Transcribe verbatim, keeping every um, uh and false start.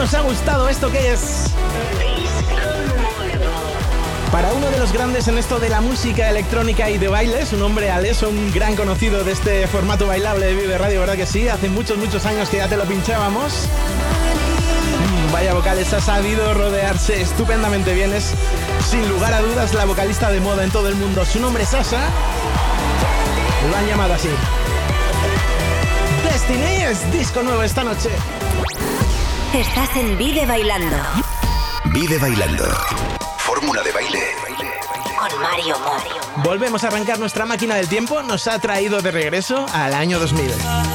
nos ha gustado esto que es. Para uno de los grandes en esto de la música electrónica y de bailes, un hombre Alesso, un gran conocido de este formato bailable de Vive Radio, ¿verdad que sí? Hace muchos, muchos años que ya te lo pinchábamos. Mm, vaya vocales, ha sabido rodearse estupendamente bien. Es, sin lugar a dudas, la vocalista de moda en todo el mundo. Su nombre es Sasha. Lo han llamado así. Destiny es disco nuevo esta noche. Estás en Vive Bailando. Vive Bailando. Fórmula de baile. Con Mario Morio. Volvemos a arrancar nuestra máquina del tiempo. Nos ha traído de regreso al año dos mil.